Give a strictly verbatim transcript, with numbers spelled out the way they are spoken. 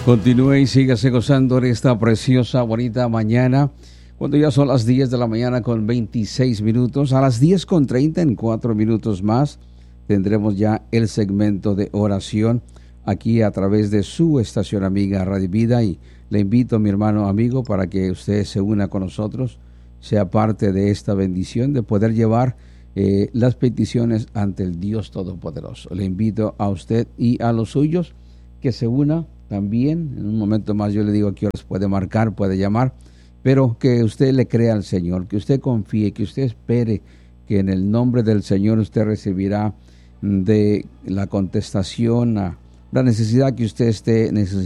Continúe y sígase gozando de esta preciosa, bonita mañana, cuando ya son las diez de la mañana con veintiséis minutos. A las diez con treinta, en cuatro minutos más, tendremos ya el segmento de oración aquí a través de su estación amiga Radio Vida. Y le invito, mi hermano amigo, para que usted se una con nosotros, sea parte de esta bendición de poder llevar eh, las peticiones ante el Dios Todopoderoso. Le invito a usted y a los suyos que se una también. En un momento más yo le digo a qué horas puede marcar, puede llamar, pero que usted le crea al Señor, que usted confíe, que usted espere que en el nombre del Señor usted recibirá de la contestación a la necesidad que usted esté necesitando.